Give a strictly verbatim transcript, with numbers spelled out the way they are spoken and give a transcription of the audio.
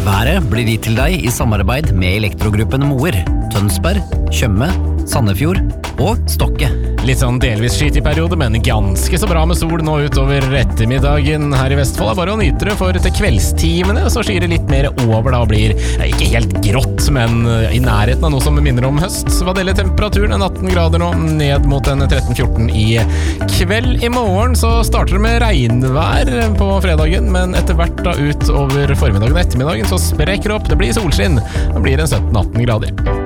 Været blir gitt til deg i samarbeid med Elektrogruppen Moer, Tønsberg, Tjøme, Sandefjord og Stokke. Litt sånn delvis skyt i periode, men ganske så bra med sol nå utover ettermiddagen her i Vestfold. Er bare å nyte det, for til kveldstimene så skyr det litt mer over da, og blir ikke helt grått, men i nærheten av noe som minner om høst. Hva det gjelder temperaturen, en atten grader nå, ned mot en tretten fjorten i kveld. I morgen så starter det med regnvær på fredagen, men etter hvert da utover formiddagen og ettermiddagen så sprekker det opp. Det blir solskinn. Det blir en sytten atten grader.